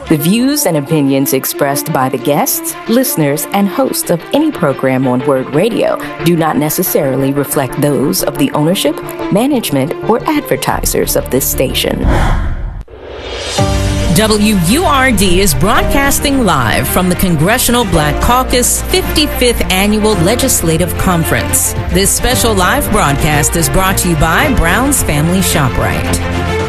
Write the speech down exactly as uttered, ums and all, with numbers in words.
The views and opinions expressed by the guests, listeners, and hosts of any program on Word Radio do not necessarily reflect those of the ownership, management, or advertisers of this station. W U R D is broadcasting live from the Congressional Black Caucus fifty-fifth Annual Legislative Conference. This special live broadcast is brought to you by Brown's Family ShopRite.